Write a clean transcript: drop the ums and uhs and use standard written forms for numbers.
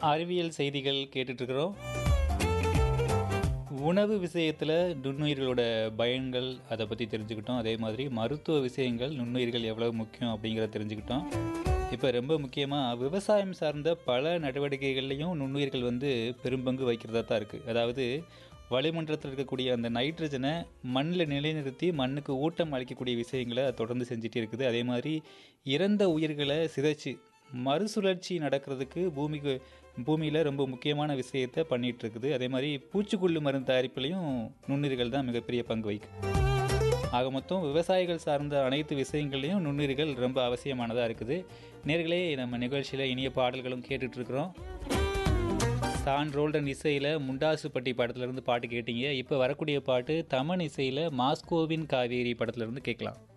அறிவியல் செய்திகள் கேட்டுட்ருக்குறோம். உணவு விஷயத்தில் நுண்ணுயிர்களோட பயன்கள் அதை பற்றி தெரிஞ்சுக்கிட்டோம். அதே மாதிரி மருத்துவ விஷயங்கள் நுண்ணுயிர்கள் எவ்வளவு முக்கியம் அப்படிங்கிறத தெரிஞ்சுக்கிட்டோம். இப்போ ரொம்ப முக்கியமாக விவசாயம் சார்ந்த பல நடவடிக்கைகள்லையும் நுண்ணுயிர்கள் பெரும்பங்கு வகிக்கிறதா தான் இருக்குது. அதாவது வளிமண்டலத்தில் இருக்கக்கூடிய அந்த நைட்ரஜனை மண்ணில் நிலைநிறுத்தி மண்ணுக்கு ஊட்டம் அளிக்கக்கூடிய விஷயங்களை அது தொடர்ந்து செஞ்சுட்டே இருக்குது. அதே மாதிரி இறந்த உயிர்களை சிதைச்சு மறுசுழற்சி நடக்கிறதுக்கு பூமியில் ரொம்ப முக்கியமான விஷயத்தை பண்ணிகிட்டு இருக்குது. அதே மாதிரி பூச்சிக்கொல்லி மருந்து தயாரிப்புலையும் நுண்ணுயிர்கள் தான் மிகப்பெரிய பங்கு வகிக்கும். ஆக மொத்தம் விவசாயிகள் சார்ந்த அனைத்து விஷயங்கள்லையும் நுண்ணுயிர்கள் ரொம்ப அவசியமானதாக இருக்குது. நேர்களே, நம்ம நிகழ்ச்சியில் இனிய பாடல்களும் கேட்டுட்ருக்குறோம். சான் ரோல்டன் இசையில் முண்டாசுப்பட்டி படத்துலேருந்து பாட்டு கேட்டீங்க. இப்போ வரக்கூடிய பாட்டு தமன் இசையில் மாஸ்கோவின் காவேரி படத்துலேருந்து கேட்கலாம்.